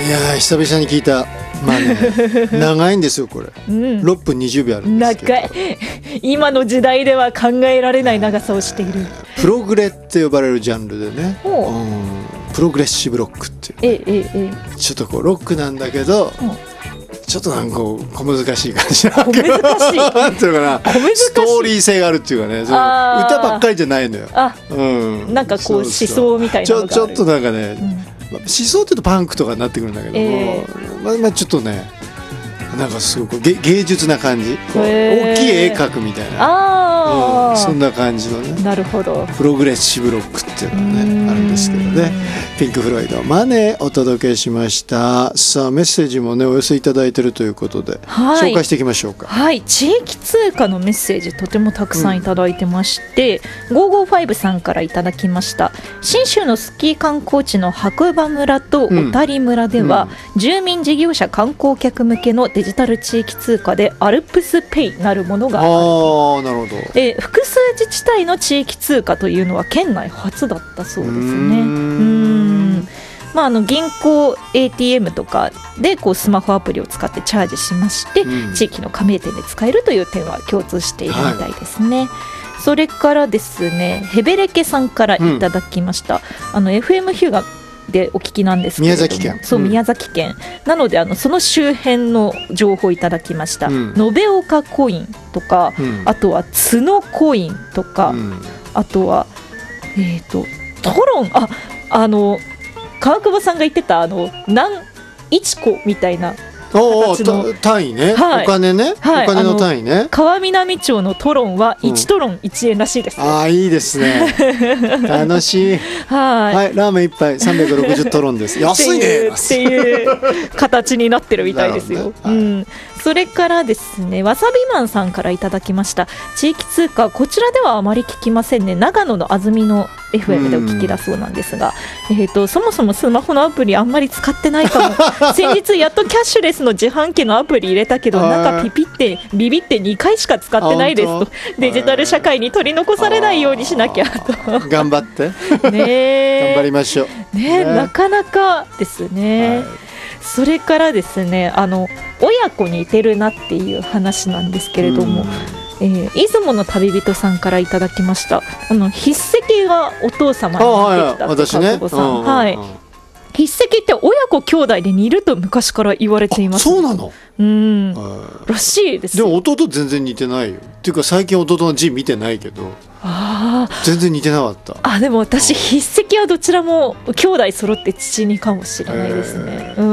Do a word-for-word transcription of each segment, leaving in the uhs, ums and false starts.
いやー久々に聞いた。まあね長いんですよこれ、うん、ろっぷんにじゅうびょうあるんですけど、 長い。今の時代では考えられない長さをしている。 プログレって呼ばれるジャンルでね、うん、プログレッシブロックっていう、 ええええ、 ちょっとこうロックなんだけど、うん、ちょっとなんかこう小難しい感じな小難しいなんていうかな、ストーリー性があるっていうかね、その歌ばっかりじゃないのよ。あ、 うん、なんかこう思想みたいなのがある。 ちょ、ちょっとなんかね、うん、思想っていうとパンクとかになってくるんだけども、えーまあ、まあちょっとねなんかすごく 芸, 芸術な感じ、大きい絵描くみたいな、あ、うん、そんな感じのね。 なるほど。 プログレッシブロックっていうのがねあるんですけどね。ピンク・フロイドマネーお届けしました。さあメッセージもねお寄せいただいているということで、はい、紹介していきましょうか。 はい、地域通貨のメッセージとてもたくさんいただいてまして、うん、ごーごーごさんからいただきました。信州のスキー観光地の白馬村と小谷村では、うん、住民事業者観光客向けのデジタル地域通貨でアルプスペイなるものがある。あー、なるほど。 えー、複数自治体の地域通貨というのは県内初だったそうですね。うーん、まあ、あの銀行 エーティーエム とかでこうスマホアプリを使ってチャージしまして、うん、地域の加盟店で使えるという点は共通しているみたいですね、はい。それからですね、ヘベレケさんからいただきました、うん、あの エフエム ヒューガでお聞きなんですけれども、 宮崎県、 そう、宮崎県、うん、なのであのその周辺の情報いただきました、うん、延岡コインとか、うん、あとは角コインとか、うん、あとはえっ、ー、とトロン、あ、あの川久保さんが言ってたあの何一個みたいな形の単位ね、はい、お金ね、はい、お金の単位ね。 川南町のトロンはいちトロンいちえんらしいです、 うん、ああいいですね楽しいはい、はい、ラーメンいっぱいさんびゃくろくじゅうトロンです安いねっていう形になってるみたいですよ、ね、はい、うん。それからですね、わさびマンさんからいただきました。地域通貨こちらではあまり聞きませんね。長野の安曇野 エフエム でお聞きだそうなんですが、えーと、そもそもスマホのアプリあんまり使ってないかも先日やっとキャッシュレスの自販機のアプリ入れたけどなんかピピってビビってにかいしか使ってないですと、デジタル社会に取り残されないようにしなきゃと頑張ってね頑張りましょうね, ねなかなかですね、はい。それからですね、あの親子に似てるなっていう話なんですけれども、えー、出雲の旅人さんからいただきました。あの筆跡がお父様に似てきたって川久保さん、はい、筆跡って親子兄弟で似ると昔から言われています。 そうなの、 うん、らしいです。 でも弟全然似てないよっていうか最近弟の字見てないけど、あ全然似てなかった。 あでも私筆跡はどちらも兄弟揃って父にかもしれないですね。うん、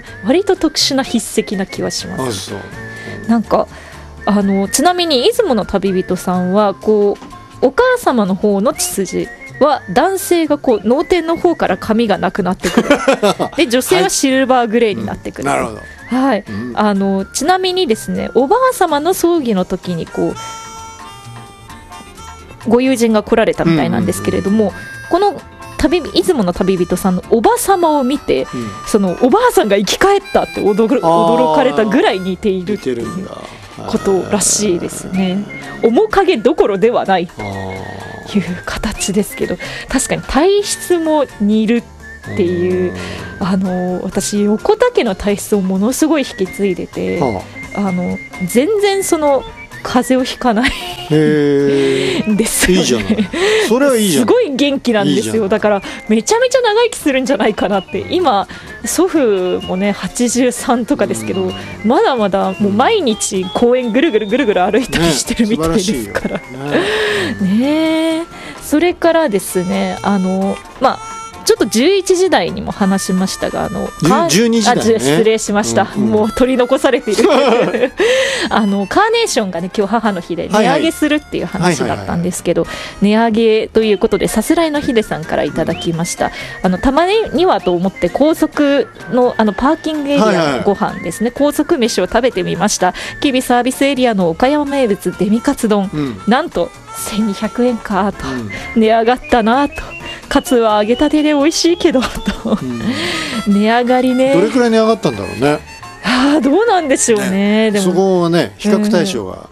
割と特殊な筆跡な気はします。あそう、うん、なんかあのちなみに出雲の旅人さんはこうお母様の方の血筋は男性がこう脳天の方から髪がなくなってくるで女性はシルバーグレーになってくる、はい、うん、なるほど、はい、うん、あのちなみにですね、おばあ様の葬儀の時にこうご友人が来られたみたいなんですけれども、うんうんうん、この旅出雲の旅人さんのおば様を見て、うん、そのおばあさんが生き返ったって驚、驚かれたぐらい似ているっていうことらしいですね。面影どころではないという形ですけど、確かに体質も似るっていう、あの私横田家の体質をものすごい引き継いでて、あの全然その風邪をひかないですよね。いいじゃない。それはいいじゃん。すごい元気なんですよ。だからめちゃめちゃ長生きするんじゃないかなって。今祖父もねはちじゅうさんとかですけど、まだまだもう毎日公園ぐるぐるぐるぐる歩いたりしてるみたいですから、ねね。それからですね、あのまあちょっとじゅういちじ台にも話しましたが、あのじゅうにじ台、ね、 あ失礼しました、うんうん、もう取り残されているあのカーネーションがね今日母の日で値上げするっていう話だったんですけど、値上げということでさすらいのひでさんからいただきました。あのたまにはと思って高速 の, あのパーキングエリアのご飯ですね、はいはい、高速飯を食べてみました。吉備サービスエリアの岡山名物デミカツ丼、うん、なんとせんにひゃくえんかと、うん、値上がったなと、カツは揚げたてで美味しいけどと、うん、値上がりね。 どれくらい値上がったんだろうね。 あどうなんでしょう ね, ね。でもそこはね比較対象が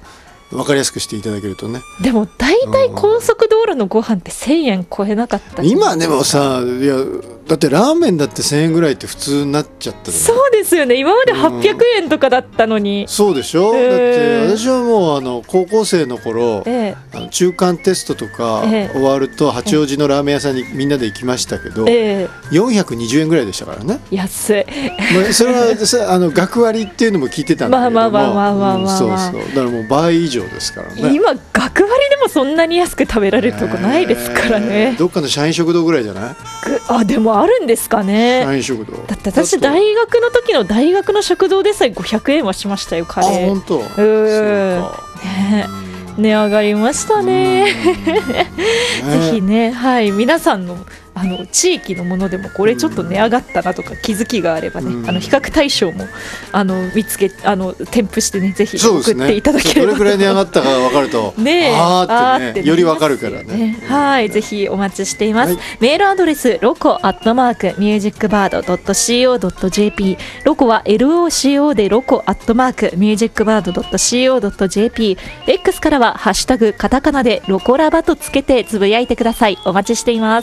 分かりやすくしていただけるとね。 でも大体高速道路のご飯ってせんえん超えなかった。 今でもさ、いやだってラーメンだってせんえんぐらいって普通になっちゃった、ね、 そうですよね。今まではっぴゃくえんとかだったのに、 うん、そうでしょ、えー、だって私はもうあの高校生の頃、えー、あの中間テストとか終わると八王子のラーメン屋さんにみんなで行きましたけど、えー、よんひゃくにじゅうえんぐらいでしたからね。 安い、 まあ、それはあの学割っていうのも聞いてたんだけども、まあまあまあまあまあ、そうそう、だからもう倍以上ですからね。 今学割でもそんなに安く食べられるとこないですからね、 えー、どっかの社員食堂ぐらいじゃない？ あ、でもあるんですかね。 社員食堂だって私大学の時の大学の食堂でさえごひゃくえんはしましたよ、カレー。 あ、本当。うーん、ね、値上がりましたね。ぜひね、はい、皆さんのあの地域のものでもこれちょっと値上がったなとか気づきがあればね、うん、あの比較対象もあの見つけあの添付してね、ぜひ送っていただければ、 ね、どれくらい値上がったか分かるとね、あーってね、より分かるからね、 はい、ぜひお待ちしています、はい、メールアドレスロコアットマークミュージックバードドットシーオードットジェーピー、 ロコは エルオーシーオー でロコアットマークミュージックバードドットシーオードットジェーピー、 X からはハッシュタグカタカナでロコラバとつけてつぶやいてください。お待ちしています。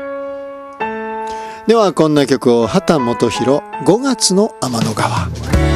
ではこんな曲を秦基博、ごがつの天の川。